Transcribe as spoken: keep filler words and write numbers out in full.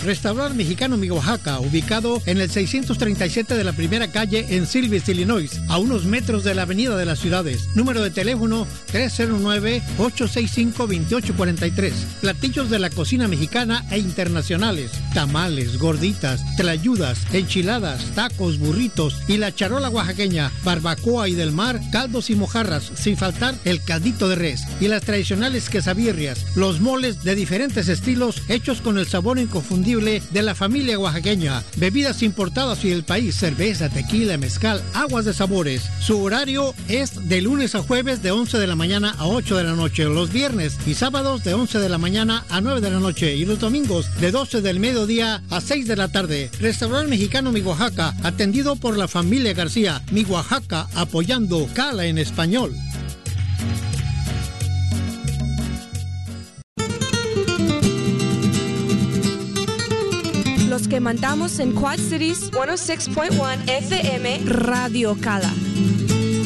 Restaurante Mexicano Mi Oaxaca, ubicado en el seiscientos treinta y siete de la primera calle en Silvis, Illinois, a unos metros de la Avenida de las Ciudades. Número de teléfono tres cero nueve, ocho seis cinco, dos ocho cuatro tres. Platillos de la cocina mexicana e internacionales: tamales, gorditas, tlayudas, enchiladas, tacos, burritos y la charola oaxaqueña, barbacoa y del mar, caldos y mojarras, sin faltar el caldito de res y las tradicionales quesabirrias, los moles de diferentes estilos hechos con el sabor inconfundible de la familia oaxaqueña, bebidas importadas y del país, cerveza, tequila, mezcal, aguas de sabores. Su horario es de lunes a jueves de once de la mañana a ocho de la noche, los viernes y sábados de once de la mañana a nueve de la noche y los domingos de doce del mediodía a seis de la tarde. Restaurante Mexicano Mi Oaxaca, atendido por la familia García. Mi Oaxaca, apoyando Cala en español. Los que mandamos en Quad Cities ciento seis punto uno F M Radio Cala.